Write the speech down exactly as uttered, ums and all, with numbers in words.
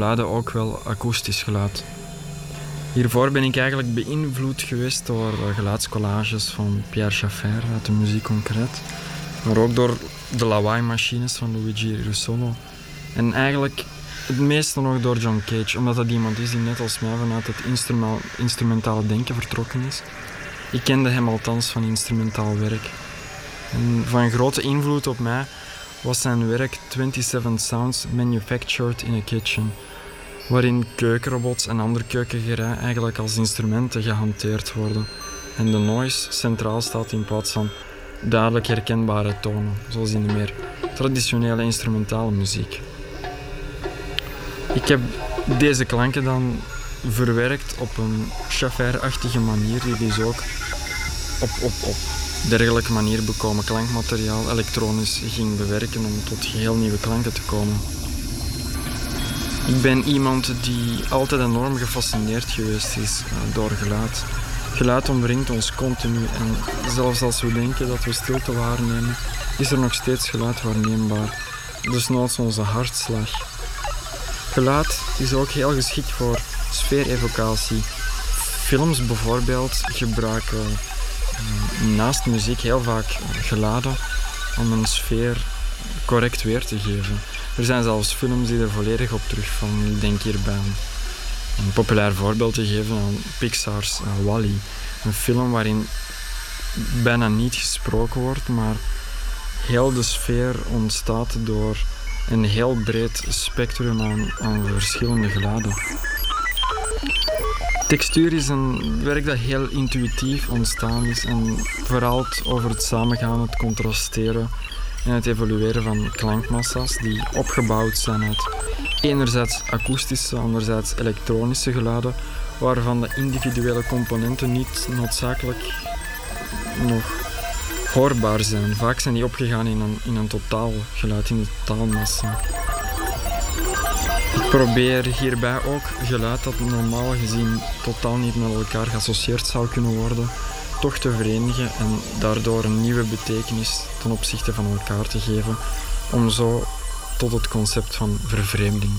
geluiden ook wel akoestisch geluid. Hiervoor ben ik eigenlijk beïnvloed geweest door geluidscollages van Pierre Schaeffer uit de Musique Concrète, maar ook door de lawaai-machines van Luigi Russolo. En eigenlijk het meeste nog door John Cage, omdat dat iemand is die net als mij vanuit het instruma- instrumentale denken vertrokken is. Ik kende hem althans van instrumentaal werk. En van grote invloed op mij was zijn werk twenty-seven Sounds Manufactured in a Kitchen, waarin keukenrobots en andere keukengerei eigenlijk als instrumenten gehanteerd worden en de noise centraal staat in plaats van duidelijk herkenbare tonen, zoals in de meer traditionele instrumentale muziek. Ik heb deze klanken dan verwerkt op een Schaeffer-achtige manier, die dus ook op, op, op dergelijke manier bekomen klankmateriaal elektronisch ging bewerken om tot geheel nieuwe klanken te komen. Ik ben iemand die altijd enorm gefascineerd geweest is door geluid. Geluid omringt ons continu en zelfs als we denken dat we stilte waarnemen, is er nog steeds geluid waarneembaar. Desnoods onze hartslag. Geluid is ook heel geschikt voor sfeerevocatie. Films bijvoorbeeld gebruiken naast muziek heel vaak geluiden om een sfeer correct weer te geven. Er zijn zelfs films die er volledig op terugvallen. Ik denk hierbij een populair voorbeeld te geven aan Pixar's uh, Wall-E. Een film waarin bijna niet gesproken wordt, maar heel de sfeer ontstaat door een heel breed spectrum aan, aan verschillende geluiden. Textuur is een werk dat heel intuïtief ontstaan is en vooral over het samengaan, het contrasteren en het evolueren van klankmassa's die opgebouwd zijn uit enerzijds akoestische, anderzijds elektronische geluiden, waarvan de individuele componenten niet noodzakelijk nog hoorbaar zijn. Vaak zijn die opgegaan in een, in een totaal geluid, in een totaalmassa. Ik probeer hierbij ook geluid dat normaal gezien totaal niet met elkaar geassocieerd zou kunnen worden, toch te verenigen en daardoor een nieuwe betekenis ten opzichte van elkaar te geven, om zo tot het concept van vervreemding